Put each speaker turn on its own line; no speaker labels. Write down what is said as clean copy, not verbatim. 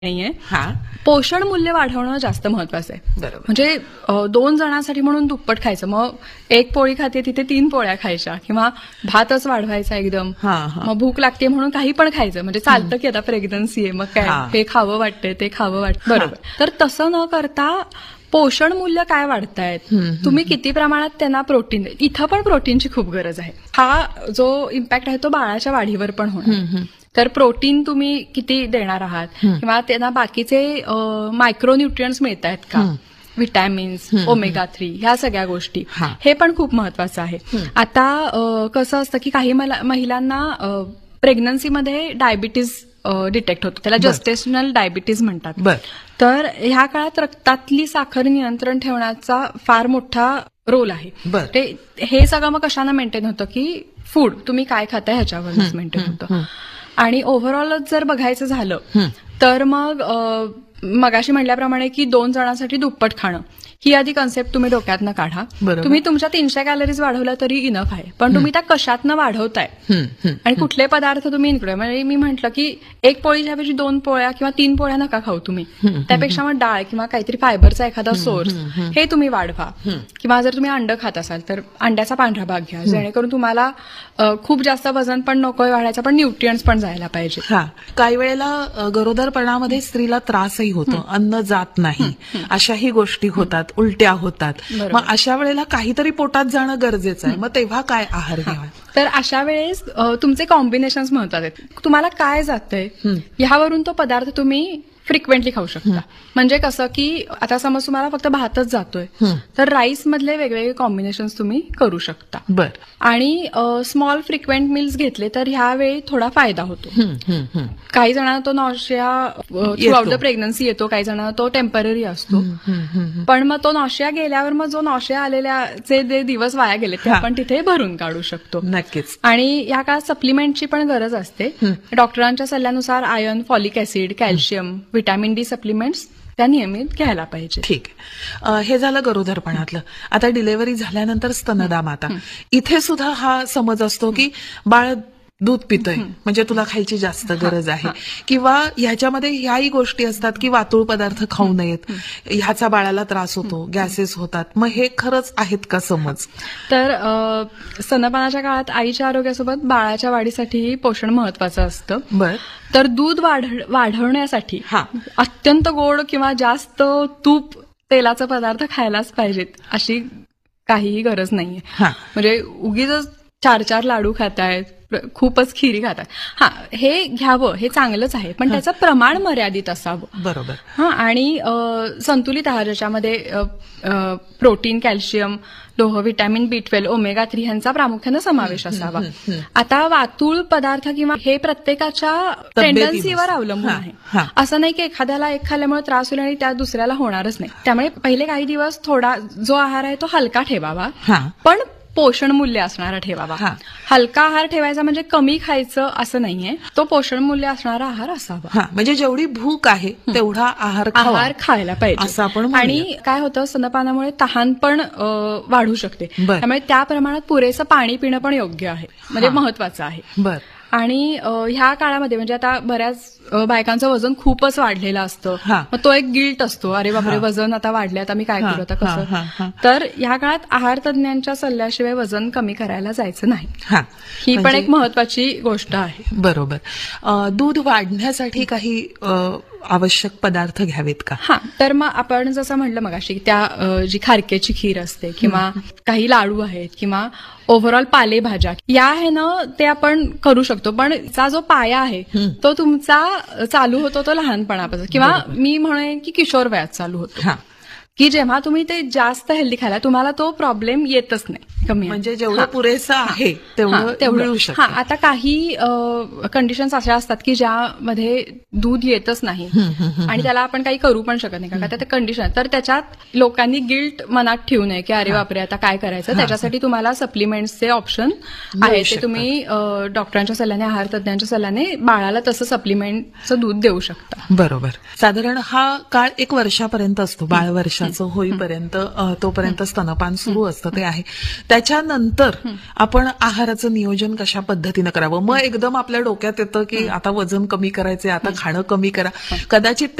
नाहीये.
हा
पोषण मूल्य वाढवणं जास्त महत्वाचं आहे.
बरोबर.
म्हणजे 2 जणांसाठी म्हणून दुप्पट खायचं, मग 1 पोळी खाते तिथे 3 पोळ्या खायच्या, किंवा भातच वाढवायचा एकदम,
हा, हा.
मग भूक लागते म्हणून काही पण खायचं. म्हणजे चालतं की आता प्रेग्नन्सी आहे, मग काय
हा.
हे खावं वाटतंय ते खावं वाटतं, बरोबर. तर तसं न करता पोषण मूल्य काय वाढतायत, तुम्ही किती प्रमाणात त्यांना प्रोटीन, इथं पण प्रोटीनची खूप गरज आहे. हा जो इम्पॅक्ट आहे तो बाळाच्या वाढीवर पण होणार. तर प्रोटीन तुम्ही किती देणार आहात, किंवा त्यांना बाकीचे मायक्रोन्यूट्रियंट्स मिळत आहेत का, विटॅमिन्स, ओमेगा 3, ह्या सगळ्या गोष्टी,
हा.
हे पण खूप महत्वाचं आहे. आता कसं असतं की काही महिलांना प्रेग्नन्सीमध्ये डायबिटीज डिटेक्ट होतो, त्याला जस्टेशनल डायबिटीज म्हणतात.
बर.
तर ह्या काळात रक्तातली साखर नियंत्रण ठेवण्याचा फार मोठा रोल आहे.
बर.
हे सगळं मग कशानं मेंटेन होतं की फूड तुम्ही काय खाताय ह्याच्यावरच मेंटेन होतं. आणि ओव्हरऑलच जर बघायचं झालं तर मग मगाशी म्हटल्याप्रमाणे की 2 जणांसाठी दुप्पट खाणं, ही आधी कन्सेप्ट तुम्ही डोक्यातनं काढा.
बरोबर.
तुम्ही तुमच्या 300 कॅलरीज वाढवल्या तरी इनफ आहे, पण तुम्ही त्या कशातनं वाढवताय आणि कुठले पदार्थ तुम्ही इन्क्लूड, म्हणजे मी म्हटलं की 1 पोळीच्या ऐवजी 2 पोळ्या किंवा 3 पोळ्या नका खाऊ तुम्ही, त्यापेक्षा मग डाळ किंवा काहीतरी फायबरचा एखादा सोर्स हे तुम्ही वाढवा. किंवा जर तुम्ही अंड खात असाल तर अंड्याचा पांढरा भाग घ्या, जेणेकरून तुम्हाला खूप जास्त वजन पण नकोय वाढायचं, पण न्यूट्रियंट्स पण जायला पाहिजे.
हा, काही वेळेला गरोदरपणामध्ये स्त्रीला त्रासही होतो, अन्न जात नाही, अशाही गोष्टी होतात, उलट्या होतात.
बरोबर.
मग अशा वेळेला काहीतरी पोटात जाणं गरजेचं आहे. मग तेव्हा काय आहार घ्यावा?
तर अशा वेळेस तुमचे कॉम्बिनेशन्स महत्वाचे आहेत. तुम्हाला काय जातंय ह्यावरून तो पदार्थ तुम्ही फ्रिक्वेंटली खाऊ शकता. म्हणजे कसं की आता समज तुम्हाला फक्त भातच जातोय, तर राईस मधले वेगवेगळे कॉम्बिनेशन्स तुम्ही करू शकता.
बर.
आणि स्मॉल फ्रिक्वेंट मील्स घेतले तर ह्यावेळी थोडा फायदा होतो. काही जणांना तो नॉशिया थ्रूआउट द प्रेग्नन्सी येतो, काही जणांना तो टेम्पररी असतो. पण मग तो नॉशिया गेल्यावर मग जो नॉशिया आलेल्याचे जे दिवस वाया गेले ते आपण तिथे भरून काढू शकतो.
नक्कीच.
आणि या काळात सप्लिमेंटची पण गरज असते. डॉक्टरांच्या सल्ल्यानुसार iron, folic acid, calcium, vitamin D supplements त्या नियमित घ्यायला पाहिजे.
ठीक आहे. हे झालं गरोदरपणातलं. आता डिलेव्हरी झाल्यानंतर स्तनदा माता, इथे सुद्धा हा समज असतो की बाळ दूध पितंय म्हणजे तुला खायची जास्त गरज आहे, किंवा ह्याच्यामध्ये ह्याही गोष्टी असतात की वातुळ पदार्थ खाऊ नयेत, ह्याचा बाळाला त्रास होतो, गॅसेस होतात. मग हे खरंच आहेत का समज?
तर स्तनपानाच्या काळात आईच्या आरोग्यासोबत बाळाच्या वाढीसाठीही पोषण महत्वाचं असतं.
बर.
तर दूध वाढवण्यासाठी
हा.
अत्यंत गोड किंवा जास्त तूप तेलाचे पदार्थ खायलाच पाहिजेत अशी काहीही गरज नाहीये. म्हणजे उगीच 4 लाडू खातायत, खूपच खिरी खातात, हा हे घ्यावं, हे चांगलंच आहे, पण त्याचं प्रमाण मर्यादित असावं.
बरोबर.
हा. आणि संतुलित आहार ज्याच्यामध्ये प्रोटीन, कॅल्शियम, लोह, व्हिटॅमिन B12, ओमेगा 3 यांचा प्रामुख्याने समावेश असावा. आता वातुळ पदार्थ किंवा हे प्रत्येकाच्या टेंडन्सीवर अवलंबून आहे. असं नाही की एखाद्याला एक खाल्ल्यामुळे त्रास होईल आणि त्या दुसऱ्याला होणारच नाही. त्यामुळे पहिले काही दिवस थोडा जो आहार आहे तो हलका ठेवावा, पण पोषण मूल्य असणारा ठेवावा. हलका आहार ठेवायचा म्हणजे कमी खायचं असं नाहीये, तो पोषण मूल्य असणारा आहार असावा.
म्हणजे जेवढी भूक आहे तेवढा आहार
खायला पाहिजे
असं आपण.
आणि काय होतं, स्तनपानामुळे तहान पण वाढू शकते, त्यामुळे त्या प्रमाणात पुरेसं पाणी पिणं पण योग्य आहे, म्हणजे महत्वाचं आहे.
बर.
आणि ह्या काळामध्ये म्हणजे आता बऱ्याच बायकांचं वजन खूपच वाढलेलं असतं, मग तो एक गिल्ट असतो, अरे बापरे वजन आता वाढले, आता मी काय करू, आता कसं. तर ह्या काळात आहार तज्ञांच्या सल्ल्याशिवाय वजन कमी करायला जायचं नाही. ही पण एक महत्वाची गोष्ट आहे.
बरोबर. दूध वाढण्यासाठी काही आवश्यक पदार्थ घ्यावेत का?
हा. तर मग आपण जसं म्हटलं मगाशी, त्या जी खारकेची खीर असते किंवा काही लाडू आहेत किंवा ओव्हरऑल पालेभाज्या या आहे ना, ते आपण करू शकतो. पण चा जो पाया आहे तो तुमचा चालू होतो तो लहानपणापासून, किंवा मी म्हणेन की किशोर वयात चालू होतो, की जेव्हा तुम्ही ते जास्त हेल्दी खायला तुम्हाला तो प्रॉब्लेम येतच नाही. कमी
म्हणजे जेवढं पुरेसं आहे तेवढं मिळू शकतं.
आता काही कंडिशन्स अशा असतात की ज्यामध्ये दूध येतच नाही आणि त्याला आपण काही करू पण शकत नाही, का त्या कंडिशन. तर त्याच्यात लोकांनी गिल्ट मनात ठेवू नये की अरे बापरे आता काय करायचं. त्याच्यासाठी तुम्हाला सप्लिमेंट्सचे ऑप्शन आहे, ते तुम्ही डॉक्टरांच्या सल्ल्याने, आहार तज्ञांच्या सल्ल्याने बाळाला तसं सप्लिमेंटचं दूध देऊ शकता.
बरोबर. साधारण हा काळ 1 वर्षापर्यंत असतो, बाळ वर्षाचं होईपर्यंत, तोपर्यंत स्तनपान सुरू असतं ते आहे. त्याच्यानंतर आपण आहाराचं नियोजन कशा पद्धतीनं करावं. मग एकदम आपल्या डोक्यात येतं की आता वजन कमी करायचंय, आता खाणं कमी करा. कदाचित